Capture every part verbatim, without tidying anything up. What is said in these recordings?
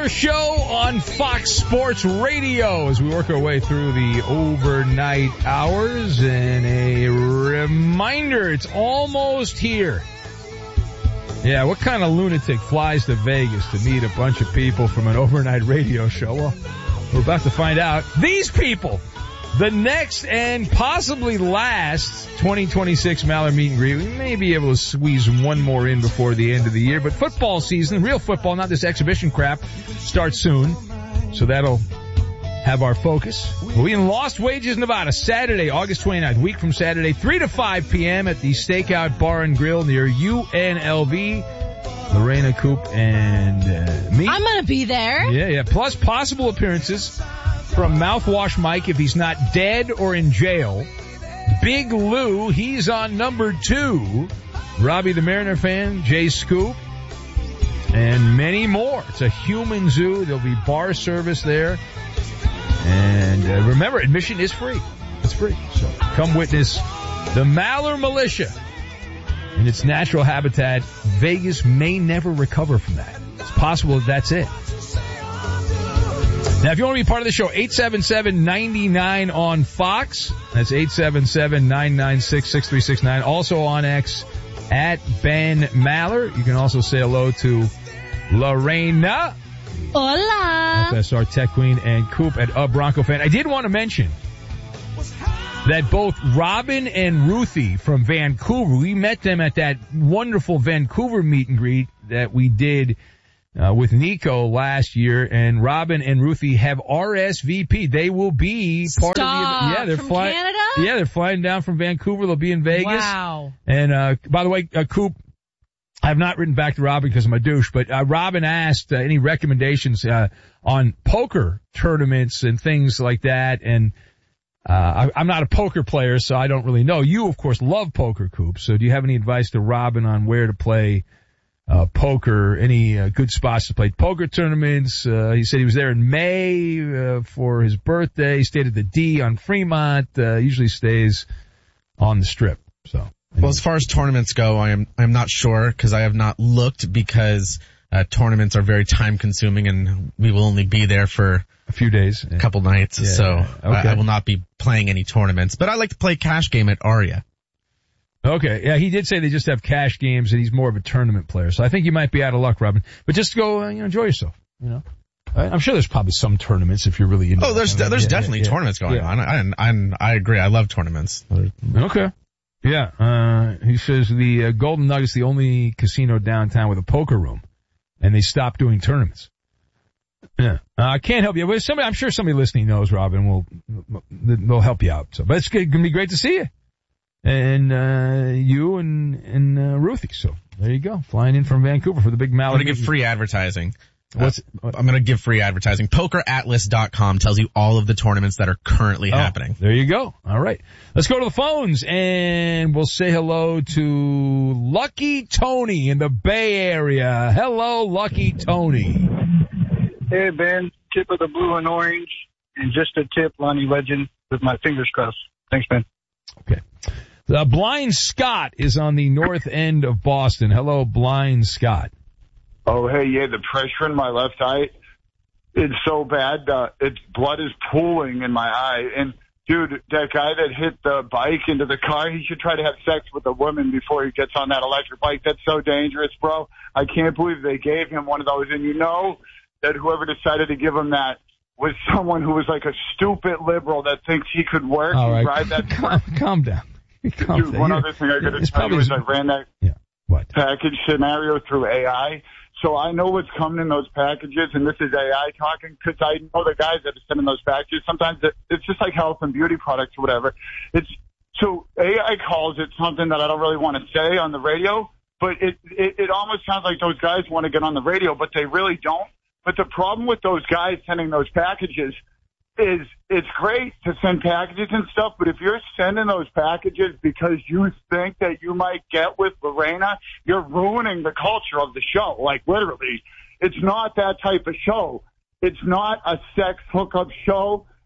Maller Show on Fox Sports Radio as we work our way through the overnight hours. And a reminder, it's almost here. Yeah, what kind of lunatic flies to Vegas to meet a bunch of people from an overnight radio show? Well, we're about to find out. These people! The next and possibly last twenty twenty-six Maller Meet and Greet. We may be able to squeeze one more in before the end of the year, but football season, real football, not this exhibition crap, starts soon. So that'll have our focus. We'll be in Lost Wages, Nevada, Saturday, August twenty-ninth, week from Saturday, three to five p.m. at the Stakeout Bar and Grill near U N L V. Lorena, Coop, and uh, me. I'm going to be there. Yeah, yeah. Plus possible appearances from Mouthwash Mike if he's not dead or in jail. Big Lou, he's on number two. Robbie the Mariner fan, Jay Scoop, and many more. It's a human zoo. There'll be bar service there. And uh, remember, admission is free. It's free. So come witness the Maller Militia in its natural habitat. Vegas may never recover from that. It's possible that that's it. Now, if you want to be part of the show, eight seven seven, nine nine on Fox. That's eight seven seven, nine nine six, six three six nine. Also on X, at Ben Maller. You can also say hello to Lorena. Hola. F S R Tech Queen and Coop at A Bronco Fan. I did want to mention that both Robin and Ruthie from Vancouver, we met them at that wonderful Vancouver meet and greet that we did Uh, with Nico last year, and Robin and Ruthie have R S V P. They will be part Stop. of the, yeah, they're from flying, Canada? yeah, they're flying down from Vancouver. They'll be in Vegas. Wow. And, uh, by the way, uh, Coop, I have not written back to Robin because I'm a douche, but, uh, Robin asked uh, any recommendations, uh, on poker tournaments and things like that. And, uh, I, I'm not a poker player, so I don't really know. You, of course, love poker, Coop. So do you have any advice to Robin on where to play Uh, poker, any uh, good spots to play poker tournaments? Uh, he said he was there in May uh, for his birthday. He stayed at the D on Fremont. Uh, usually stays on the Strip. So, anyway. Well, as far as tournaments go, I am I'm not sure because I have not looked because uh, tournaments are very time consuming and we will only be there for a few days, a couple nights. Yeah. So Okay. I, I will not be playing any tournaments. But I like to play cash game at Aria. Okay, yeah, he did say they just have cash games and he's more of a tournament player. So I think you might be out of luck, Robin. But just go, uh, you know, enjoy yourself, you know. I'm sure there's probably some tournaments if you're really into Oh, there's it. there's yeah, definitely yeah, tournaments going yeah. on. I, I I agree. I love tournaments. Okay. Yeah, uh, he says the uh, Golden Nugget's the only casino downtown with a poker room, and they stopped doing tournaments. Yeah, I uh, can't help you. But somebody, I'm sure somebody listening knows, Robin. Will they'll help you out. So, but it's going to be great to see you, and uh, you and and uh, Ruthie. So there you go, flying in from Vancouver for the big Maller. I'm going to give free advertising. What's uh, I'm going to give free advertising. Poker Atlas dot com tells you all of the tournaments that are currently oh, happening. There you go. All right. Let's go to the phones and we'll say hello to Lucky Tony in the Bay Area. Hello, Lucky Tony. Hey, Ben. Tip of the blue and orange. And just a tip, Lonnie Legend, with my fingers crossed. Thanks, Ben. Okay. The Blind Scott is on the north end of Boston. Hello, Blind Scott. Oh, hey, yeah, the pressure in my left eye, it's so bad. Uh, it's blood is pooling in my eye. And, dude, that guy that hit the bike into the car, he should try to have sex with a woman before he gets on that electric bike. That's so dangerous, bro. I can't believe they gave him one of those. And you know that whoever decided to give him that was someone who was like a stupid liberal that thinks he could work All and right. ride that. Calm, calm down. Calm Dude, down. one You're, other thing I got to it's tell you probably is I ran that yeah. What? package scenario through A I. So I know what's coming in those packages, and this is A I talking, because I know the guys that are sending those packages. Sometimes it, it's just like health and beauty products or whatever. It's so A I calls it something that I don't really want to say on the radio, but it, it, it almost sounds like those guys want to get on the radio, but they really don't. But the problem with those guys sending those packages is it's great to send packages and stuff, but if you're sending those packages because you think that you might get with Lorena, you're ruining the culture of the show. Like, literally, it's not that type of show. It's not a sex hookup show.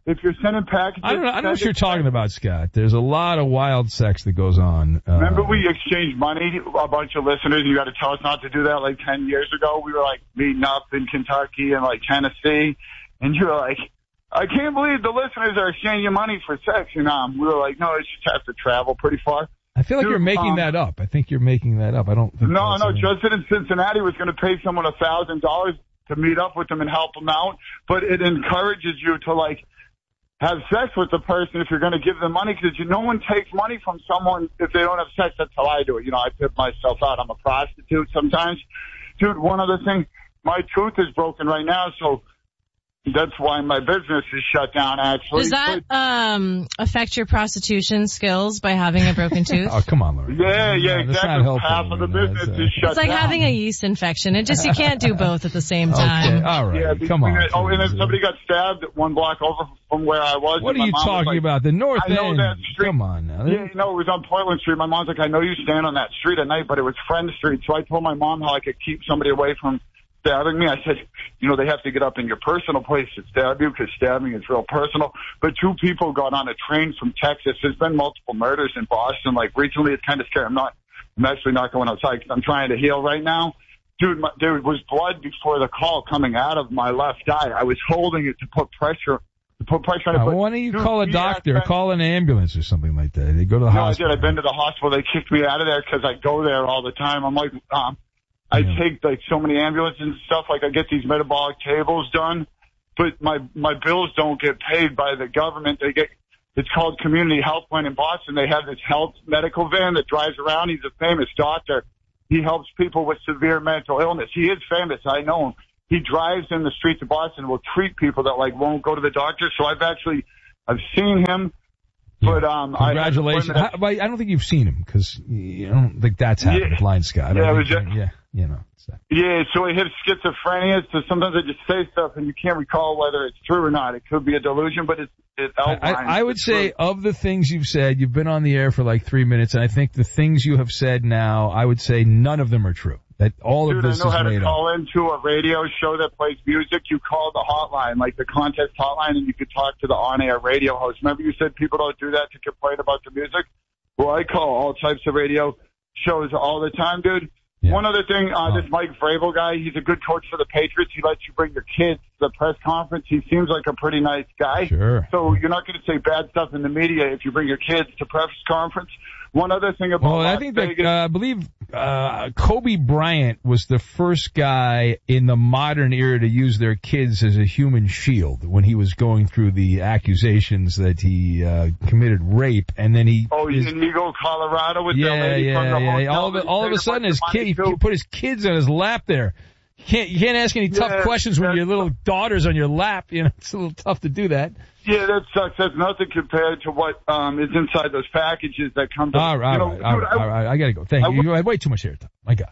if you're sending packages, I don't know, I don't know what send you're it- talking about, Scott. There's a lot of wild sex that goes on. Uh, Remember we exchanged money, a bunch of listeners, you got to tell us not to do that like ten years ago. We were like meeting up in Kentucky and like Tennessee, and you were like, I can't believe the listeners are exchanging money for sex. And um, we were like, no, it's just have to travel pretty far. I feel like Dude, you're making um, that up. I think you're making that up. I don't think No, that's no, a- Justin in Cincinnati was going to pay someone a thousand dollars to meet up with them and help them out, but it encourages you to like have sex with the person if you're going to give them money, because you, no one takes money from someone if they don't have sex. That's how I do it. You know, I tip myself out. I'm a prostitute sometimes. Dude, one other thing, my tooth is broken right now, so that's why my business is shut down, actually. Does that um affect your prostitution skills by having a broken tooth? Oh, come on, Lauren. Yeah, yeah, No, that's not exactly. helpful, Half of the Lauren. business That's, uh, is shut It's like down. having a yeast infection. It just, you can't do both at the same Okay, time. all right. Yeah, come between on. it- Oh, and then Susan. somebody got stabbed one block over from where I was. What and are my you mom was talking like, about? The North I know End. that street. Come on now. Yeah, no, it was on Portland Street. My mom's like, I know you stand on that street at night, but it was Friend Street. So I told my mom how I could keep somebody away from stabbing me. I said, you know, they have to get up in your personal place to stab you because stabbing is real personal. But two people got on a train from Texas. There's been multiple murders in Boston. Like recently, it's kind of scary. I'm not, I'm actually not going outside because I'm trying to heal right now. Dude, my, there was blood before the call coming out of my left eye. I was holding it to put pressure, to put pressure on it. Uh, but, why don't you dude, call a we doctor, had- call an ambulance or something like that? They go to the No, I hospital. did. I've been to the hospital. They kicked me out of there because I go there all the time. I'm like, um, I Yeah. take like so many ambulances and stuff. Like I get these metabolic tables done, but my my bills don't get paid by the government. They get, it's called Community Health Plan in Boston. They have this health medical van that drives around. He's a famous doctor. He helps people with severe mental illness. He is famous. I know him. He drives in the streets of Boston and will treat people that like won't go to the doctor. So I've actually, I've seen him. But um, Congratulations. I, had an I, appointment well, I don't think you've seen him because you don't think that's happened, Yeah. Blind Scott. I don't Yeah, it think was you- just- yeah, you know. So. at, yeah, so he has schizophrenia. So sometimes I just say stuff and you can't recall whether it's true or not. It could be a delusion, but it's it I, outlines. I would the say truth. of the things you've said, you've been on the air for like three minutes, and I think the things you have said now, I would say none of them are true. That all Dude, of I this know is how to made up. call into a radio show that plays music. You call the hotline, like the contest hotline, and you could talk to the on-air radio host. Remember you said people don't do that to complain about the music? Well, I call all types of radio shows all the time, dude. Yeah. One other thing, uh, Oh. this Mike Vrabel guy, he's a good coach for the Patriots. He lets you bring your kids to the press conference. He seems like a pretty nice guy. Sure. So you're not going to say bad stuff in the media if you bring your kids to press conference. One other thing about Well, I Las think that, Vegas, uh, I believe, uh, Kobe Bryant was the first guy in the modern era to use their kids as a human shield when he was going through the accusations that he, uh, committed rape, and then he, oh, his- in Eagle, Colorado with that yeah, lady from the yeah, hotel. yeah. All of that it, all of paid a sudden, bunch his of kid, money he to. put his kids on his lap there. You can't, you can't ask any tough Yeah, questions when that's- your little daughter's on your lap. You know, it's a little tough to do that. Yeah, that sucks. That's nothing compared to what um is inside those packages that come to All right, you know, all right, all dude, right, I- all right. I gotta go. Thank I you. You had way too much airtime. My God.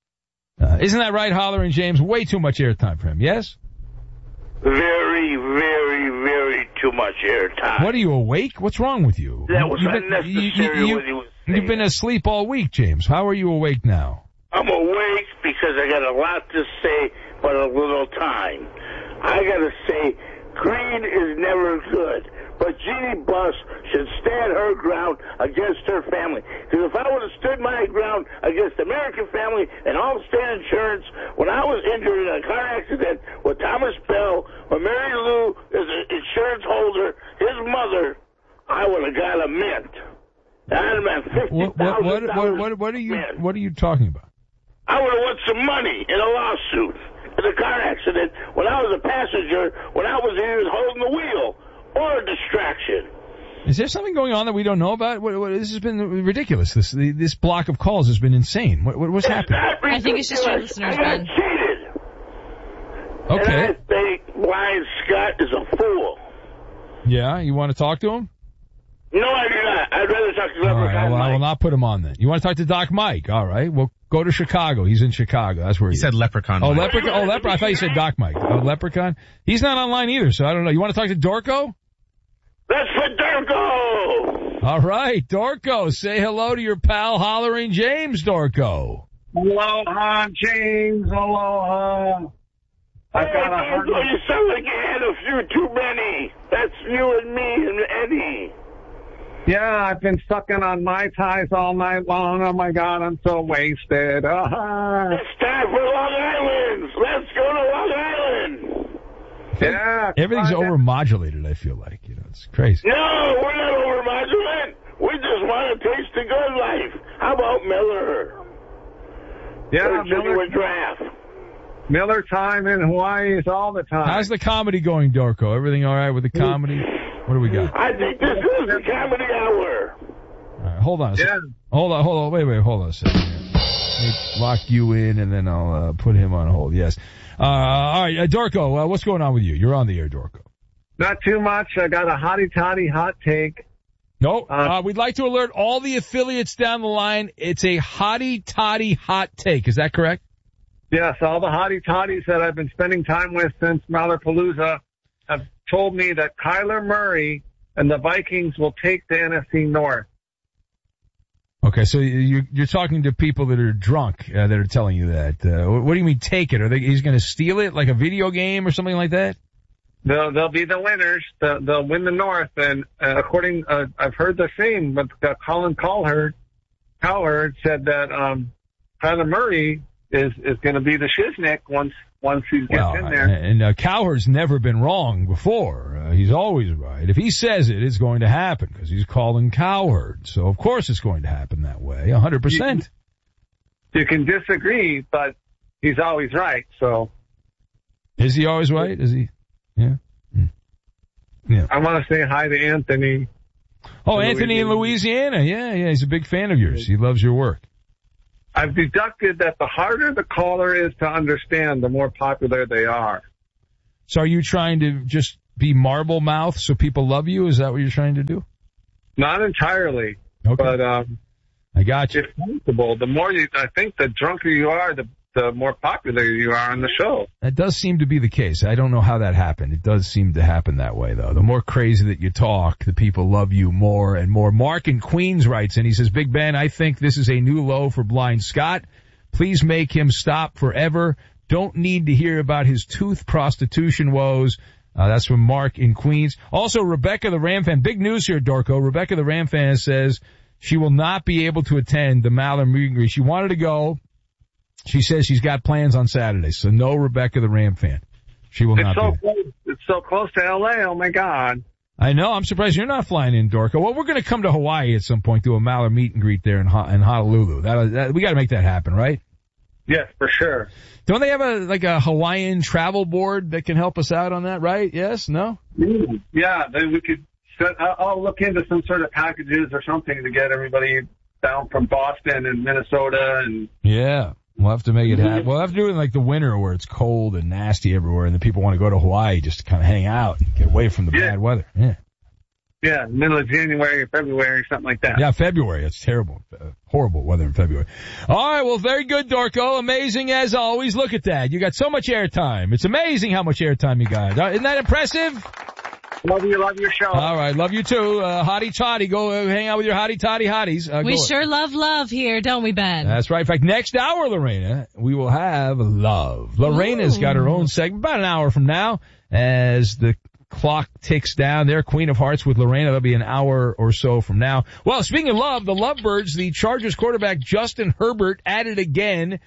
Uh, isn't that right, Holler and James? Way too much airtime for him. Yes? Very, very, very too much airtime. What are you awake? What's wrong with you? That was You've been- unnecessary you- you- what he was saying. You've been asleep all week, James. How are you awake now? I'm awake because I got a lot to say, but a little time. I gotta say, greed is never good. But Jeannie Buss should stand her ground against her family. Because if I would have stood my ground against American Family and Allstate Insurance when I was injured in a car accident with Thomas Bell, when Mary Lou is an insurance holder, his mother, I would have got a mint. I'd have been fifty What, thousand what, dollars. what, what, what are you, what are you talking about? I would have won some money in a lawsuit in a car accident when I was a passenger, when I was either holding the wheel or a distraction. Is there something going on that we don't know about? What, what, this has been ridiculous. This this block of calls has been insane. What, what what's happening? I think it's just your listeners, I got Ben. cheated. Okay. And I think Blind Scott is a fool. Yeah, you want to talk to him? No, I do not. I'd rather talk to All right, I Leprechaun will, I will Mike. not put him on then. You want to talk to Doc Mike? All right, well, go to Chicago. He's in Chicago. That's where he, He said leprechaun. Oh, Mike. Leprechaun. Oh, Leprechaun. I thought you said Doc Mike. Oh, Leprechaun. He's not online either, so I don't know. You want to talk to Dorco? That's for Durko. All right, Dorco. Say hello to your pal, Hollering James Dorco. Aloha, James. Aloha. I've got a Hey, hundred. Darko, you sound like you had a few too many. That's you and me and Eddie. Yeah, I've been sucking on Mai Tais all night long. Oh my God, I'm so wasted. Uh-huh. It's time for Long Island. Let's go to Long Island. Yeah. Everything's come on. overmodulated, I feel like. You know, it's crazy. No, we're not overmodulant. We just want to taste the good life. How about Miller? Yeah, Miller. Miller, Draft. Miller time in Hawaii is all the time. How's the comedy going, Darko? Everything all right with the comedy? What do we got? I think this is the comedy hour. All right, hold on a second. Yeah. Hold on, hold on. Wait, wait, hold on a second. Here. Let me lock you in, and then I'll uh, put him on hold. Yes. Uh, all right, uh, Darko, uh, what's going on with you? You're on the air, Darko. Not too much. I got a hottie toddy hot take. No, Uh, uh, we'd like to alert all the affiliates down the line. It's a hottie toddy hot take. Is that correct? Yes, all the hottie toddies that I've been spending time with since Mallerpalooza have told me that Kyler Murray and the Vikings will take the N F C North. Okay, so you, you're talking to people that are drunk uh, that are telling you that. Uh, what do you mean take it? Are they, he's going to steal it like a video game or something like that? They'll, they'll be the winners. They'll, they'll win the North. And uh, according, uh, I've heard the same, but uh, Colin Cowherd, Cowherd said that um, Kyler Murray is is going to be the shiznick once once he gets Well, in there. and uh, Cowherd's never been wrong before. Uh, he's always right. If he says it, it's going to happen because he's Colin Cowherd. So of course it's going to happen that way, a hundred percent. You can disagree, but he's always right. So Is he always right? Is he? Yeah. Mm. Yeah. I want to say hi to Anthony. Oh, Anthony in Louisiana. Yeah, yeah. He's a big fan of yours. He loves your work. I've deducted that the harder the caller is to understand, the more popular they are. So are you trying to just be marble mouth so people love you? Is that what you're trying to do? Not entirely, Okay. but um, I got you. if possible, the more you, I think the drunker you are, the the more popular you are on the show. That does seem to be the case. I don't know how that happened. It does seem to happen that way, though. The more crazy that you talk, the people love you more and more. Mark in Queens writes, and he says, Big Ben, I think this is a new low for Blind Scott. Please make him stop forever. Don't need to hear about his tooth prostitution woes. Uh, that's from Mark in Queens. Also, Rebecca the Ram fan. Big news here, Darko. Rebecca the Ram fan says she will not be able to attend the Maller meet and greet. She wanted to go. She says she's got plans on Saturday, so no Rebecca the Ram fan. She will It's not so be. close. It's so close to L A. Oh my God. I know. I'm surprised you're not flying in, Dorco. Well, we're going to come to Hawaii at some point, do a Maller meet and greet there in, Ho- in Honolulu. That, that we got to make that happen, right? Yes, for sure. Don't they have a like a Hawaiian travel board that can help us out on that? Right? Yes? No? Yeah, then we could. Set, I'll I'll look into some sort of packages or something to get everybody down from Boston and Minnesota and. Yeah. We'll have to make it happen. We'll have to do it in like the winter where it's cold and nasty everywhere, and the people want to go to Hawaii just to kind of hang out and get away from the Yeah. bad weather. Yeah. Yeah, middle of January or February, something like that. Yeah, February. It's terrible. Uh, horrible weather in February. All right, well, very good, Darko. Amazing as always. Look at that. You got so much airtime. It's amazing how much airtime you got. Uh, isn't that impressive? Love you, love your show. All right, love you too. Uh, hottie toddy. Go uh, hang out with your hottie toddy hotties. Uh, We go- sure love love here, don't we, Ben? That's right. In fact, next hour, Lorena, we will have love. Lorena's got her own segment about an hour from now as the clock ticks down there. Queen of Hearts with Lorena. That'll be an hour or so from now. Well, speaking of love, the Lovebirds, the Chargers quarterback Justin Herbert at it again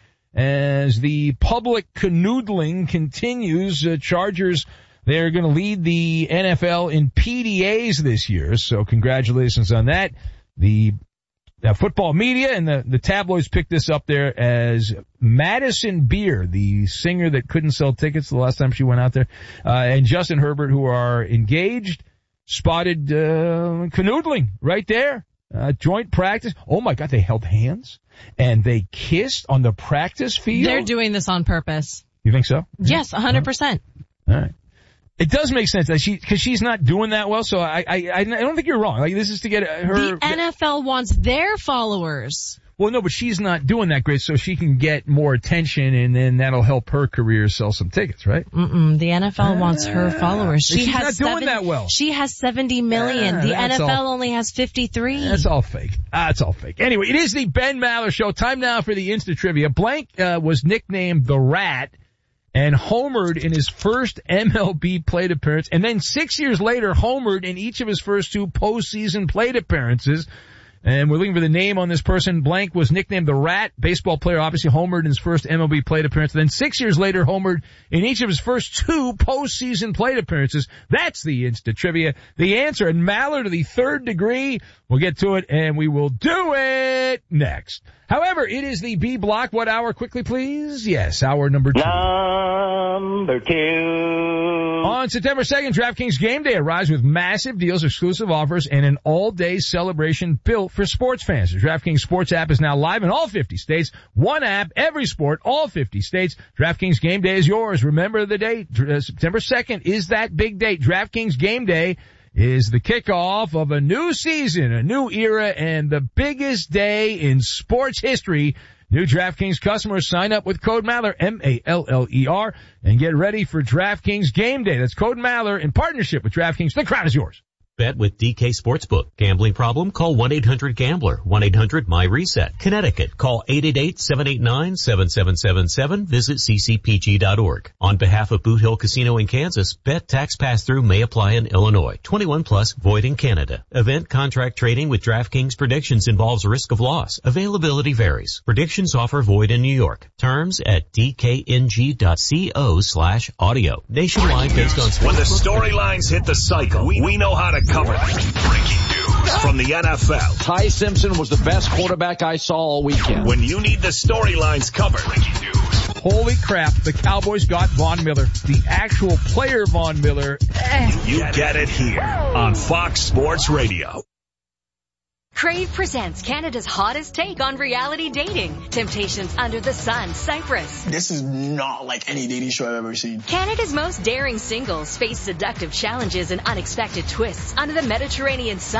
as the public canoodling continues. Uh, Chargers, they're going to lead the N F L in P D As this year, so congratulations on that. The uh, football media and the, the tabloids picked this up there as Madison Beer, the singer that couldn't sell tickets the last time she went out there, uh, and Justin Herbert, who are engaged, spotted uh, canoodling right there. Uh, joint practice. Oh, my God, they held hands, and they kissed on the practice field. They're doing this on purpose. You think so? Yes, one hundred percent. All right. It does make sense that she, cause she's not doing that well, so I, I, I don't think you're wrong. Like, this is to get her. The N F L wants their followers. Well, no, but she's not doing that great, so she can get more attention, and then that'll help her career sell some tickets, right? Mm-mm, the N F L wants her followers. She She's has not doing seven, that well. She has seventy million. Yeah, the that's N F L all- only has fifty-three. That's all fake. Ah, it's all fake. Anyway, it is the Ben Maller Show. Time now for the Insta Trivia. Blank uh, was nicknamed the Rat and homered in his first M L B plate appearance, and then six years later homered in each of his first two postseason plate appearances. And we're looking for the name on this person. Blank was nicknamed the Rat. Baseball player, obviously homered in his first M L B plate appearance. Then six years later, homered in each of his first two postseason plate appearances. That's the Insta Trivia. The answer, and Maller to the third degree. We'll get to it, and we will do it next. However, it is the B block. What hour? Quickly, please. Yes, hour number two. Number two. On September second, DraftKings Game Day arrives with massive deals, exclusive offers, and an all-day celebration built for sports fans. The DraftKings Sports app is now live in all fifty states. One app, every sport, all fifty states. DraftKings Game Day is yours. Remember the date. Uh, September second is that big date. DraftKings Game Day is the kickoff of a new season, a new era, and the biggest day in sports history. New DraftKings customers sign up with code Maller, M A L L E R, and get ready for DraftKings Game Day. That's code Maller in partnership with DraftKings. The crown is yours. Bet with D K Sportsbook. Gambling problem? Call one eight hundred gambler. one eight hundred my reset. Connecticut. Call eight eight eight, seven eight nine, seven seven seven seven. Visit c c p g dot org. On behalf of Boot Hill Casino in Kansas, bet tax pass-through may apply in Illinois. twenty-one plus, void in Canada. Event contract trading with DraftKings predictions involves risk of loss. Availability varies. Predictions offer void in New York. Terms at d k n g dot co slash audio. Nationwide based on sports. When the storylines hit the cycle, we, we know how to cover them. Breaking news from the N F L. Ty Simpson was the best quarterback I saw all weekend. When you need the storylines covered. Breaking news. Holy crap, the Cowboys got Von Miller. The actual player Von Miller. Eh. You get it here on Fox Sports Radio. Crave presents Canada's hottest take on reality dating. Temptations Under the Sun, Cyprus. This is not like any dating show I've ever seen. Canada's most daring singles face seductive challenges and unexpected twists under the Mediterranean sun.